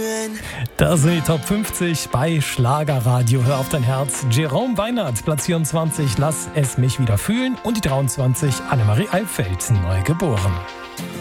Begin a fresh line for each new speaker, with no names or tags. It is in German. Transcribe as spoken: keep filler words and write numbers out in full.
Das sind die Top fünfzig bei Schlagerradio. Hör auf dein Herz. Jerome Weinert, Platz vierundzwanzig, Lass es mich wieder fühlen. Und die dreiundzwanzig, Annemarie Eifeld, neu geboren.